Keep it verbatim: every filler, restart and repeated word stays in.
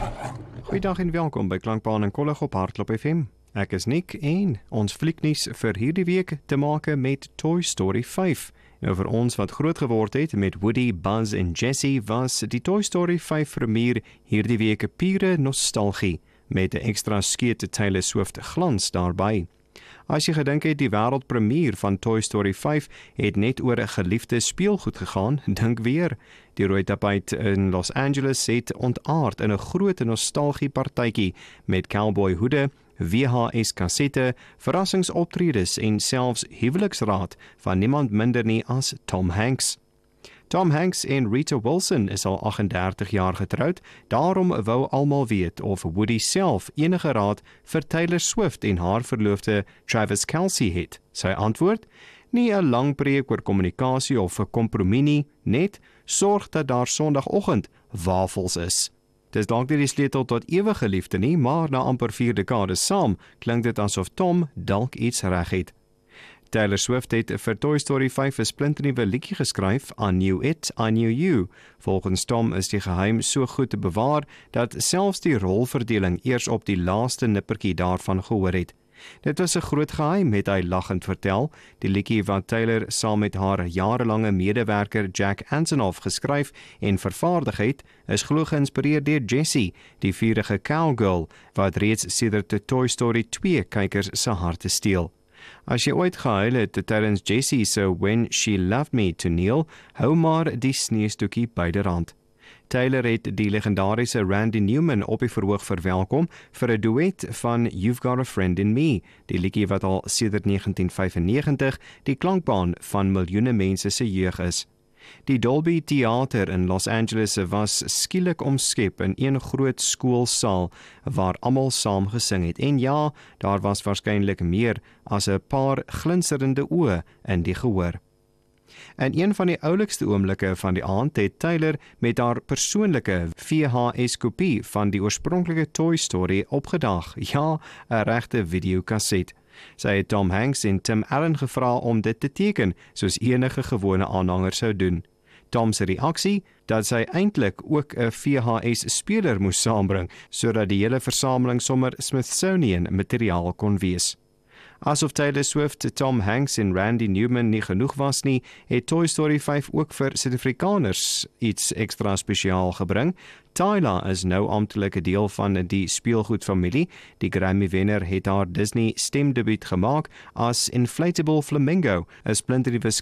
Goeiedag en welkom by Klankbaan en Kollig op Hartklop F M. Ek is Nick en ons flieknuus vir hierdie week te maak met Toy Story vyf. Nou vir ons wat groot geword het met Woody, Buzz en Jessie was die Toy Story vyf premier hierdie week pure nostalgie met 'n ekstra skete Taylor Swift glans daarbey. As jy gedink het die wêreldpremier van Toy Story vyf het net oor 'n geliefde speelgoed gegaan, dink weer. Die rooi tapuit in Los Angeles het ontaard in 'n groot nostalgiepartytjie met cowboyhoede, V H S-kassette, verrassingsoptredes en selfs huweliksraad van niemand minder nie as Tom Hanks. Tom Hanks en Rita Wilson is al agt en dertig jaar getroud, daarom wou almal weet of Woody self enige raad vir Taylor Swift en haar verloofde Travis Kelce het. Sy antwoord: nie 'n lang preek oor kommunikasie of 'n kompromie nie, net sorg dat daar Sondagoggend wafels is. Dis dalk nie die sleutel tot ewige liefde nie, maar na amper vier dekades saam klink dit asof Tom dalk iets reg het. Taylor Swift het vir Toy Story vyf 'n splinternuwe liedjie geskryf, I Knew It, I Knew You. Volgens Tom is die geheim so goed te bewaar dat selfs die rolverdeling eers op die laaste nippertjie daarvan gehoor het. Dit was 'n groot geheim, het hy lachend vertel. Die liedjie wat Taylor saam met haar jarelange medewerker Jack Antonoff geskryf en vervaardig het, is glo geïnspireer deur Jessie, die vurige cowgirl, wat reeds sedert Toy Story twee kykers se harte steel. As jy ooit gehuil het tydens Jessie se When She Loved Me toneel, hou maar die sneeustoekie byderhand. Taylor het die legendariese Randy Newman op die verhoog verwelkom vir 'n duet van You've Got a Friend in Me, die liedjie wat al sedert negentien vyfennegentig die klankbaan van miljoene mense se jeug is. Die Dolby Theater in Los Angeles was skielik omskep in een groot skoolsaal waar almal saam gesing het. En ja, daar was waarskynlik meer as 'n paar glinsterende oë in die gehoor. En een van die oulikste oomblikke van die aand het Taylor met haar persoonlike V H S-kopie van die oorspronklike Toy Story opgedag. Ja, 'n regte videokaset. Sy het Tom Hanks en Tim Allen gevra om dit te teken, soos enige gewone aanhanger sou doen. Tom se reaksie, dat sy eintlik ook 'n V H S-speler moes saambring, sodat die hele versameling sommer Smithsonian materiaal kon wees. Asof Taylor Swift, Tom Hanks en Randy Newman nie genoeg was nie, het Toy Story vyf ook vir Suid-Afrikaners iets ekstra spesiaal gebring. Tyla is nou amptelik 'n deel van die speelgoedfamilie. Die Grammy-wenner het haar Disney stemdebuut gemaak as Inflatable Flamingo, 'n splinternuwe